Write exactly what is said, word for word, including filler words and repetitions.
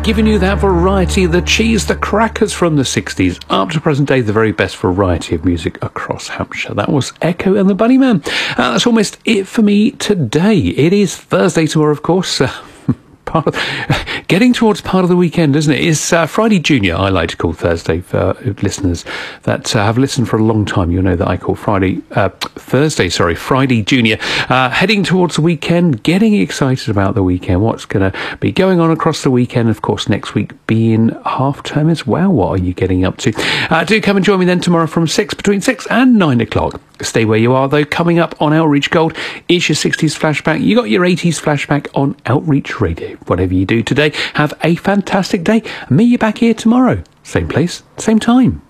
giving you that variety, the cheese, the crackers from the sixties, up to present day, the very best variety of music across Hampshire. That was Echo and the Bunnyman. Uh, that's almost it for me today. It is Thursday tomorrow, of course. Uh, Part of, getting towards part of the weekend, isn't it? It's uh, Friday Junior, I like to call Thursday for uh, listeners that uh, have listened for a long time. You'll know that I call Friday, uh, Thursday, sorry, Friday Junior. Uh, heading towards the weekend, getting excited about the weekend. What's going to be going on across the weekend? Of course, next week being half term as well. What are you getting up to? Uh, do come and join me then tomorrow from six, between six and nine o'clock. Stay where you are, though. Coming up on Outreach Gold is your sixties flashback. You got your eighties flashback on Outreach Radio. Whatever you do today, have a fantastic day. Meet you back here tomorrow. Same place, same time.